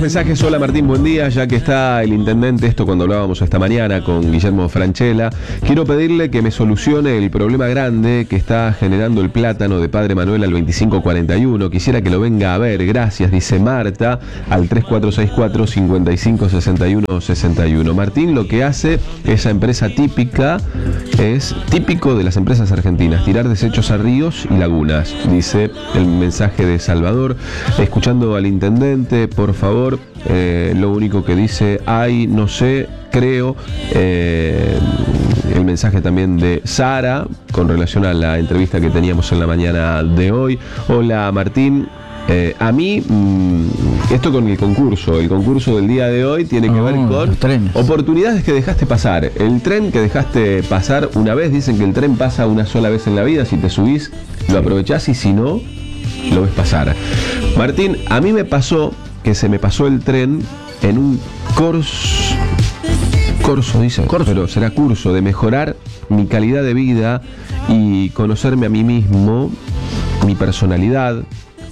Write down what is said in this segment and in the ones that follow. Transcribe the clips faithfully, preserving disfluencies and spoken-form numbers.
mensajes. Hola Martín, buen día. Ya que está el intendente, esto cuando hablábamos esta mañana con Guillermo Franchella, quiero pedirle que me solucione el problema grande que está generando el plátano de Padre Manuel al veinticinco cuarenta y uno. Quisiera que lo venga a ver, gracias, dice Marta, al tres cuatro seis cuatro, cinco cinco seis uno seis uno. Martín, lo que hace esa empresa típica es típico de las empresas argentinas, tirar desechos a ríos y lagunas, dice el mensaje de Salvador. Escuchando al intendente, por favor, eh, lo único que dice, ay, no sé, creo, eh, el mensaje también de Sara, con relación a la entrevista que teníamos en la mañana de hoy. Hola Martín, eh, a mí, mmm, esto con el concurso, el concurso del día de hoy tiene que oh, ver con oportunidades que dejaste pasar. El tren que dejaste pasar una vez, dicen que el tren pasa una sola vez en la vida, si te subís, lo aprovechás y si no, lo ves pasar. Martín, a mí me pasó que se me pasó el tren en un curso, curso dice, curso. Pero será curso de mejorar mi calidad de vida y conocerme a mí mismo, mi personalidad,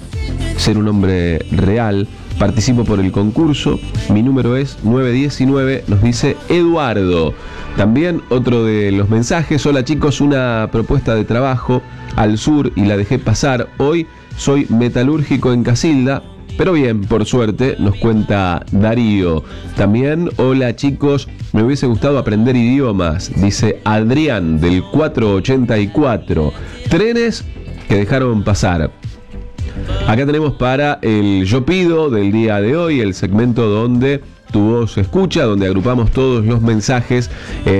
ser un hombre real. Participo por el concurso, mi número es nueve diecinueve, nos dice Eduardo. También otro de los mensajes, hola chicos, una propuesta de trabajo al sur y la dejé pasar. Hoy soy metalúrgico en Casilda, pero bien, por suerte, nos cuenta Darío. También, hola chicos, me hubiese gustado aprender idiomas, dice Adrián del cuatrocientos ochenta y cuatro. Trenes que dejaron pasar. Acá tenemos para el Yo Pido del día de hoy, el segmento donde tu voz se escucha, donde agrupamos todos los mensajes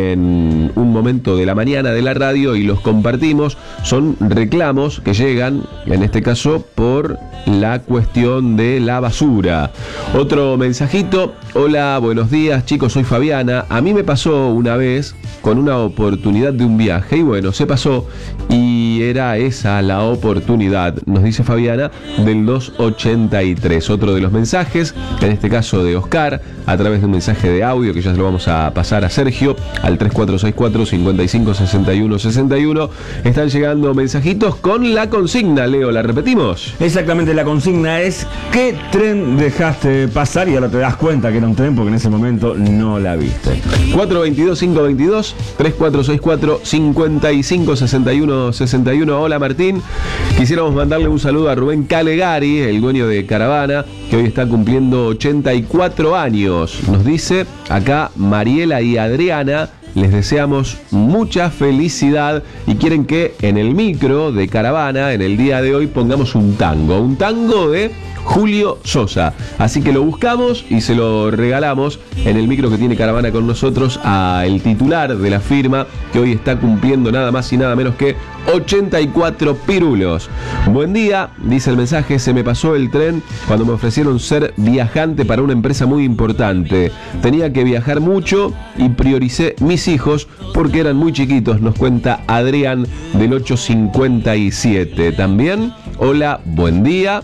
en un momento de la mañana de la radio y los compartimos. Son reclamos que llegan, en este caso, por la cuestión de la basura. Otro mensajito, hola, buenos días chicos, soy Fabiana. A mí me pasó una vez con una oportunidad de un viaje y bueno, se pasó y era esa la oportunidad, nos dice Fabiana del dos ochenta y tres. Otro de los mensajes, en este caso de Oscar, a través de un mensaje de audio que ya se lo vamos a pasar a Sergio al tres cuatro seis cuatro, cinco cinco seis uno seis uno. Están llegando mensajitos con la consigna, Leo, ¿la repetimos? Exactamente, la consigna es ¿qué tren dejaste pasar? Y ahora te das cuenta que era un tren porque en ese momento no la viste. cuatro dos dos, cinco dos dos, tres cuatro seis cuatro, cinco cinco seis uno seis uno. Hola Martín, quisiéramos mandarle un saludo a Rubén Calegari, el dueño de Caravana, que hoy está cumpliendo ochenta y cuatro años. Nos dice acá Mariela y Adriana, les deseamos mucha felicidad y quieren que en el micro de Caravana, en el día de hoy, pongamos un tango, un tango de Julio Sosa. Así que lo buscamos y se lo regalamos en el micro que tiene Caravana con nosotros al titular de la firma, que hoy está cumpliendo nada más y nada menos que ochenta y cuatro pirulos. Buen día, dice el mensaje, se me pasó el tren cuando me ofrecieron ser viajante para una empresa muy importante. Tenía que viajar mucho y prioricé mis hijos porque eran muy chiquitos, nos cuenta Adrián del ochocientos cincuenta y siete. También, hola, buen día.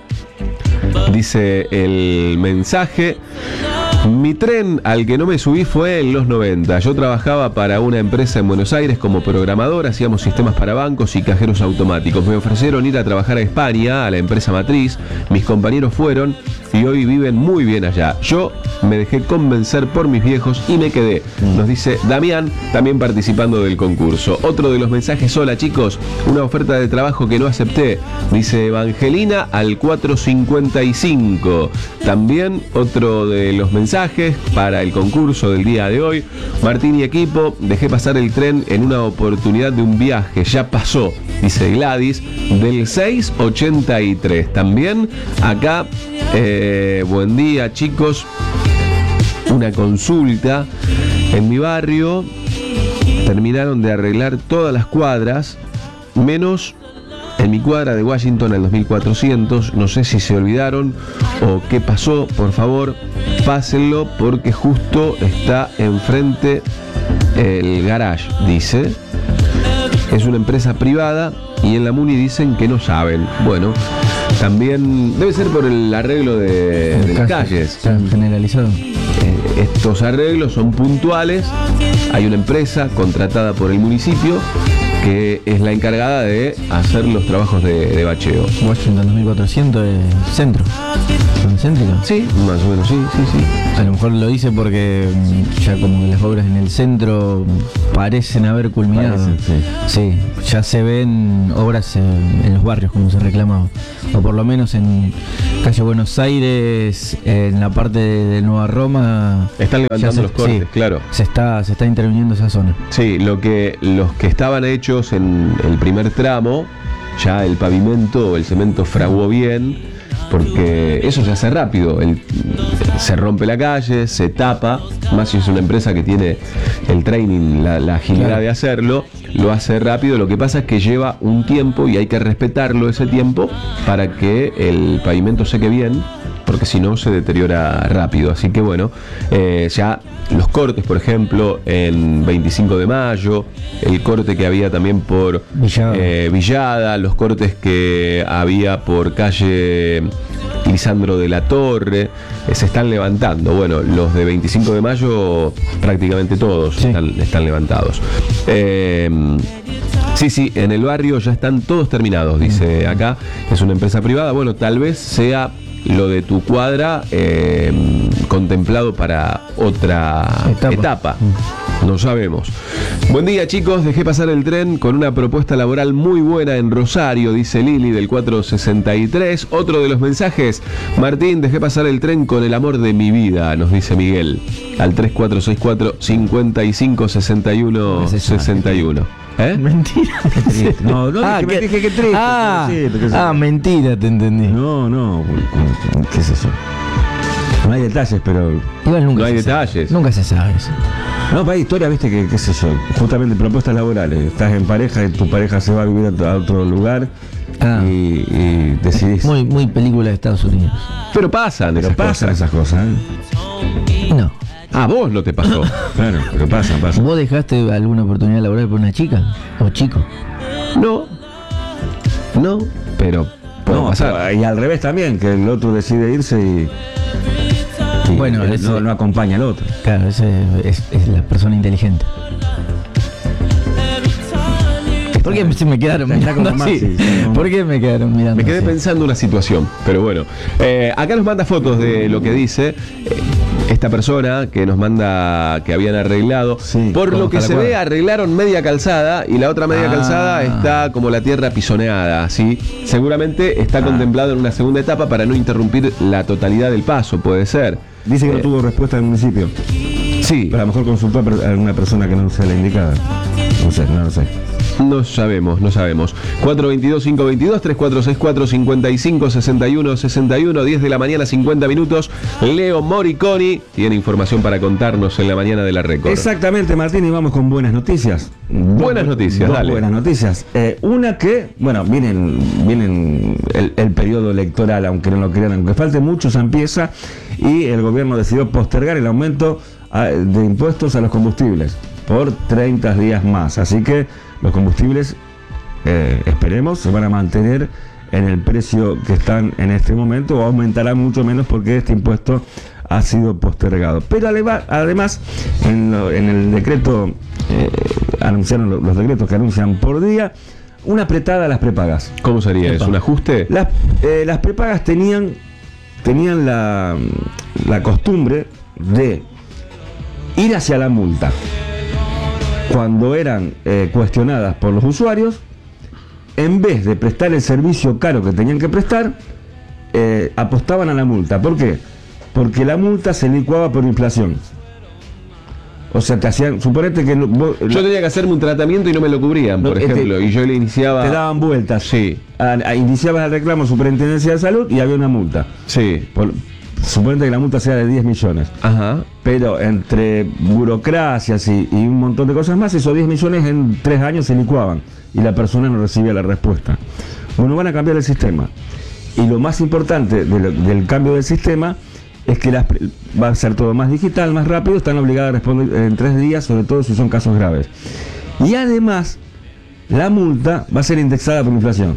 Dice el mensaje, mi tren al que no me subí fue en los noventa. Yo trabajaba para una empresa en Buenos Aires como programador, hacíamos sistemas para bancos y cajeros automáticos. Me ofrecieron ir a trabajar a España, a la empresa matriz. Mis compañeros fueron y hoy viven muy bien allá. Yo me dejé convencer por mis viejos y me quedé. Nos dice Damián, también participando del concurso. Otro de los mensajes, hola chicos, una oferta de trabajo que no acepté. Dice Evangelina al cuatro cincuenta y cinco. También otro de los mensajes para el concurso del día de hoy. Martín y equipo, dejé pasar el tren en una oportunidad de un viaje, ya pasó, dice Gladys, del seis ochenta y tres. También acá, eh, buen día chicos, una consulta. En mi barrio terminaron de arreglar todas las cuadras, menos en mi cuadra de Washington al dos mil cuatrocientos. No sé si se olvidaron o qué pasó, por favor, pásenlo porque justo está enfrente el garage, dice. Es una empresa privada y en la Muni dicen que no saben. Bueno, también debe ser por el arreglo de, de las calles. Generalizado. Eh, estos arreglos son puntuales. Hay una empresa contratada por el municipio que es la encargada de hacer los trabajos de, de bacheo. Washington dos mil cuatrocientos es centro. zona céntrica. Sí, más o menos, sí, sí, sí. A lo mejor lo dice porque mm, ya como que las obras en el centro parecen haber culminado. Parecen, sí. Sí, ya se ven obras en, en los barrios como se reclamaba. O por lo menos en calle Buenos Aires, en la parte de, de Nueva Roma. Están levantando ya se- los cortes, sí, claro. Se está, se está interviniendo esa zona. Sí, lo que los que estaban hechos en el primer tramo, ya el pavimento, el cemento fraguó bien, porque eso se hace rápido. El- se rompe la calle, se tapa, más si es una empresa que tiene el training, la, la agilidad Claro. de hacerlo, lo hace rápido. Lo que pasa es que lleva un tiempo y hay que respetarlo ese tiempo para que el pavimento seque bien, porque si no se deteriora rápido. Así que bueno, eh, ya los cortes, por ejemplo, en veinticinco de mayo, el corte que había también por Villada. eh, Villada, los cortes que había por calle Lisandro de la Torre, eh, se están levantando. Bueno, los de veinticinco de mayo prácticamente todos Sí. están, están levantados. Eh, Sí, sí, en el barrio ya están todos terminados, dice acá. Es una empresa privada. Bueno, tal vez sea lo de tu cuadra eh, contemplado para otra etapa. Etapa. No sabemos. Buen día, chicos. Dejé pasar el tren con una propuesta laboral muy buena en Rosario, dice Lili del cuatrocientos sesenta y tres. Otro de los mensajes. Martín, dejé pasar el tren con el amor de mi vida, nos dice Miguel. Al tres cuatro seis cuatro, cinco cinco, seis uno, seis uno. ¿Eh? Mentira. No, no ah, dije, me que- dije que triste. Ah, pobrecito, qué sé ah, yo. mentira, te entendí. No, no, qué sé yo. No hay detalles, pero... Igual nunca No hay se sabe. detalles. Nunca se sabe eso. No, pero hay historias, viste, que qué sé yo, justamente propuestas laborales. Estás en pareja y tu pareja se va a vivir a otro- a otro lugar Ah. y, y decidís... Muy, muy película de Estados Unidos. Pero pasan pero esas pasan cosas. esas cosas, ¿eh? No. Ah, vos no te pasó. Claro, pero pasan, pasan. ¿Vos dejaste alguna oportunidad laboral por una chica? ¿O chico? No. No, pero puede No, pasar. pero- y al revés también, que el otro decide irse y... y Bueno, él ese- no, no acompaña al otro. Claro, ese es, es la persona inteligente. ¿Por qué se me quedaron Está mirando como así? Maxi, está como- ¿Por qué me quedaron mirando Me quedé así? pensando una situación, pero bueno. Eh, acá nos manda fotos de lo que dice eh, esta persona que nos manda que habían arreglado. Sí, Por ¿cómo lo que está se la ve, cuadra? arreglaron media calzada y la otra media Ah. calzada está como la tierra pisoneada, ¿sí? Seguramente está Ah. contemplado en una segunda etapa para no interrumpir la totalidad del paso, puede ser. Dice que no Eh, tuvo respuesta del municipio. Sí, Pero a lo mejor consultó a per- a una persona que no sea la indicada. No sé, no lo sé. no sabemos, no sabemos. cuatro dos dos, cinco dos dos, tres cuatro seis cuatro, cinco cinco, seis uno, seis uno, diez de la mañana, cincuenta minutos. Leo Moriconi tiene información para contarnos en la mañana de la Récord. Exactamente, Martín, y vamos con buenas noticias. Buenas Dos- noticias, dos dale. buenas noticias. Eh, una que, bueno, vienen, vienen el, el periodo electoral, aunque no lo crean, aunque falte mucho, se empieza y el gobierno decidió postergar el aumento a- de impuestos a los combustibles por treinta días más. Así que los combustibles, eh, esperemos, se van a mantener en el precio que están en este momento o aumentará mucho menos porque este impuesto ha sido postergado. Pero además, además en, lo- en el decreto, eh, anunciaron lo- los decretos que anuncian por día, una apretada a las prepagas. ¿Cómo sería eso? ¿Un ajuste? Las, eh, las prepagas tenían, tenían la, la costumbre de ir hacia la multa. Cuando eran eh, cuestionadas por los usuarios, en vez de prestar el servicio caro que tenían que prestar, eh, apostaban a la multa. ¿Por qué? Porque la multa se licuaba por inflación. O sea, te hacían, suponete que no- vos- Yo tenía que hacerme un tratamiento y no me lo cubrían, No, por este- ejemplo, y yo le iniciaba... te daban vueltas. Sí, A- a- iniciabas el reclamo a Superintendencia de Salud y había una multa. sí. Por, suponete que la multa sea de diez millones. Ajá. Pero entre burocracias y, y un montón de cosas más, esos diez millones en tres años se licuaban y la persona no recibía la respuesta. Bueno, van a cambiar el sistema. Y lo más importante de lo- del cambio del sistema es que las pre- va a ser todo más digital, más rápido, están obligadas a responder en tres días, sobre todo si son casos graves. Y además, la multa va a ser indexada por inflación.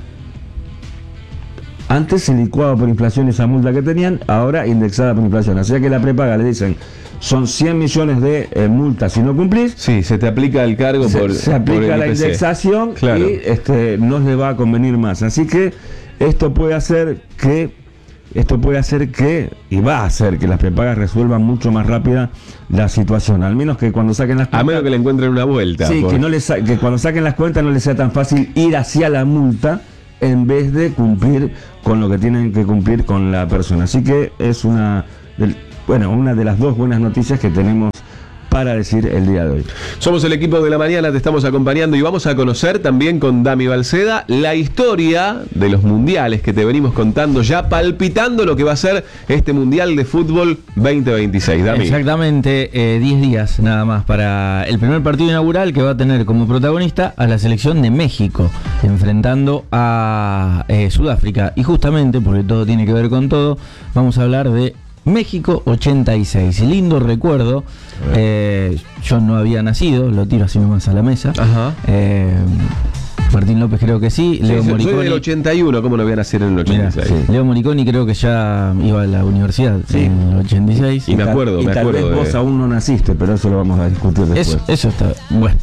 Antes se licuaba por inflación esa multa que tenían, ahora indexada por inflación. Así que la prepaga le dicen, son cien millones de eh, multas si no cumplís, Sí, se te aplica el cargo se, por se por aplica el la I P C. indexación Claro. y este, no le va a convenir más. Así que esto puede hacer que esto puede hacer que, y va a hacer que las prepagas resuelvan mucho más rápida la situación, al menos que cuando saquen las cuentas, A menos que le encuentren una vuelta. sí, por- que, no les, sa- que cuando saquen las cuentas no les sea tan fácil ir hacia la multa en vez de cumplir con lo que tienen que cumplir con la persona. Así que es una, del- bueno, una de las dos buenas noticias que tenemos para decir el día de hoy. Somos el equipo de la mañana, te estamos acompañando y vamos a conocer también con Dami Balceda la historia de los mundiales que te venimos contando, ya palpitando lo que va a ser este Mundial de Fútbol veinte veintiséis. Dami. Exactamente, eh, diez días nada más para el primer partido inaugural que va a tener como protagonista a la selección de México, enfrentando a eh, Sudáfrica. Y justamente, porque todo tiene que ver con todo, vamos a hablar de México ochenta y seis. Lindo recuerdo. Eh, yo no había nacido, lo tiro así nomás a la mesa. Ajá. Eh, Martín López creo que sí. Sí, Leo soy Moriconi. del ochenta y uno, ¿cómo no voy a nacer en el Mirá, ochenta y seis? sí. Leo Moriconi creo que ya iba a la universidad Sí. en el ochenta y seis. Y me tal- acuerdo, y me tal acuerdo vez vos de- aún no naciste, pero eso lo vamos a discutir después. Eso, eso está bueno.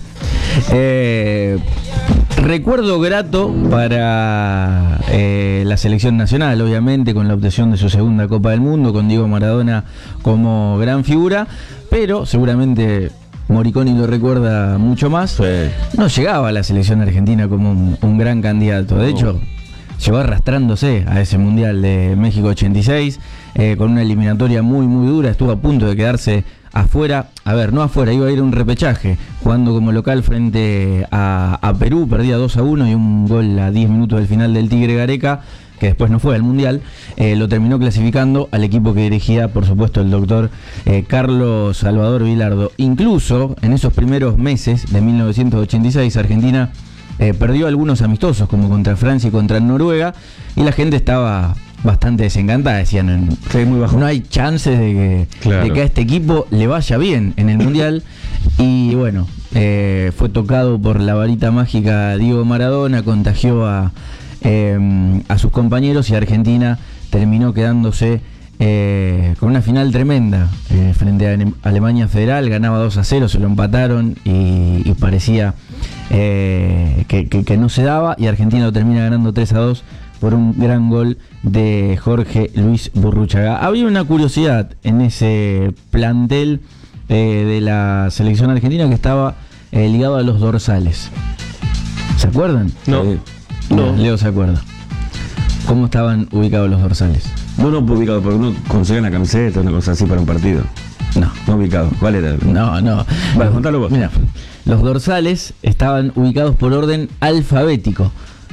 Eh, recuerdo grato para eh, la selección nacional, obviamente, con la obtención de su segunda Copa del Mundo, con Diego Maradona como gran figura, pero seguramente Moriconi lo recuerda mucho más. Sí. No llegaba a la selección argentina como un, un gran candidato. De hecho, llegó arrastrándose a ese Mundial de México ochenta y seis, eh, con una eliminatoria muy, muy dura. Estuvo a punto de quedarse afuera. A ver, no afuera, iba a ir a un repechaje, jugando como local frente a, a Perú. Perdía dos a uno y un gol a diez minutos del final del Tigre Gareca, que después no fue al Mundial, eh, lo terminó clasificando al equipo que dirigía, por supuesto, el doctor eh, Carlos Salvador Vilardo. Incluso en esos primeros meses de mil novecientos ochenta y seis, Argentina eh, perdió algunos amistosos, como contra Francia y contra Noruega, y la gente estaba bastante desencantada. Decían, Sí, muy bajo. no hay chances de que, Claro. de que a este equipo le vaya bien en el Mundial. Y bueno, eh, fue tocado por la varita mágica Diego Maradona, contagió a, eh, a sus compañeros, y Argentina terminó quedándose eh, con una final tremenda eh, frente a Ale- Alemania Federal. Ganaba dos a cero, se lo empataron y, y parecía eh, que, que- que no se daba, y Argentina lo termina ganando tres a dos por un gran gol de Jorge Luis Burruchaga. Había una curiosidad en ese plantel eh, de la selección argentina, que estaba eh, ligado a los dorsales. ¿Se acuerdan? No. Sí. No. Leo se acuerda. ¿Cómo estaban ubicados los dorsales? No, no ubicado, porque uno consigue una camiseta, una cosa así para un partido. No. No ubicado. ¿Cuál era? No, no. Bueno, contalo vos. Mira, los dorsales estaban ubicados por orden alfabético.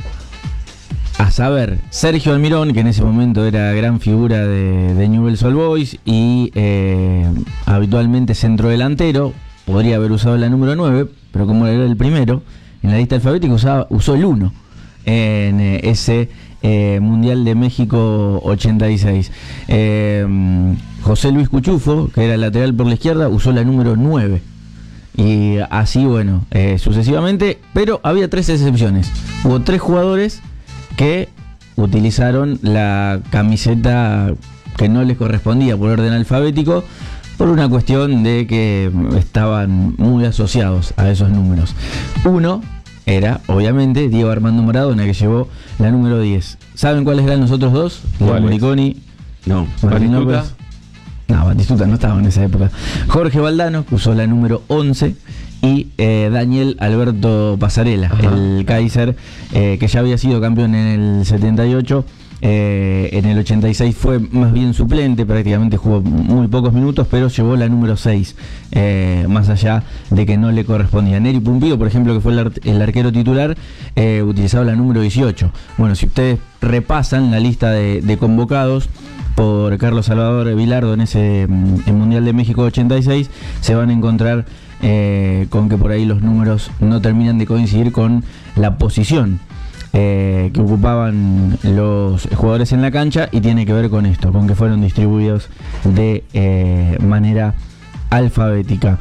A saber, Sergio Almirón, que en ese momento era gran figura de, de Newell's Old Boys y eh, habitualmente centrodelantero, podría haber usado la número nueve, pero como era el primero, en la lista alfabética usaba, usó el uno en eh, ese eh, Mundial de México ochenta y seis. Eh, José Luis Cuchufo, que era lateral por la izquierda, usó la número nueve. Y así, bueno, eh, sucesivamente, pero había tres excepciones. Hubo tres jugadores que utilizaron la camiseta que no les correspondía por orden alfabético, por una cuestión de que estaban muy asociados a esos números. Uno era, obviamente, Diego Armando Maradona, que llevó la número diez. ¿Saben cuáles eran los otros dos? Leo ¿Cuáles? Moriconi, No. Martín Batistuta. López. No, Batistuta no estaba en esa época. Jorge Valdano, que usó la número once, y eh, Daniel Alberto Pasarela, Ajá. el Kaiser, eh, que ya había sido campeón en el setenta y ocho. Eh, en el ochenta y seis fue más bien suplente, prácticamente jugó muy pocos minutos, pero llevó la número seis, eh, más allá de que no le correspondía. Neri Pumpido, por ejemplo, que fue el, ar- el arquero titular, eh, utilizaba la número dieciocho. Bueno, si ustedes repasan la lista de, de convocados por Carlos Salvador Vilardo en ese mm, en Mundial de México ochenta y seis, se van a encontrar eh, con que por ahí los números no terminan de coincidir con la posición eh, que ocupaban los jugadores en la cancha, y tiene que ver con esto, con que fueron distribuidos de eh, manera alfabética.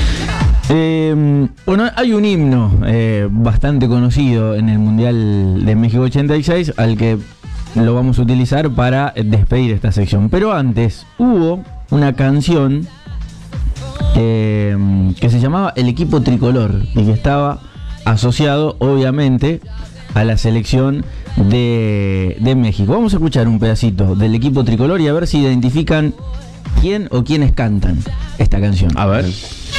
Eh, bueno, hay un himno eh, bastante conocido en el Mundial de México ochenta y seis, al que lo vamos a utilizar para despedir esta sección. Pero antes hubo una canción eh, que se llamaba El Equipo Tricolor, y que estaba asociado, obviamente, a la selección de, de México. Vamos a escuchar un pedacito del equipo tricolor y a ver si identifican quién o quiénes cantan esta canción. A ver.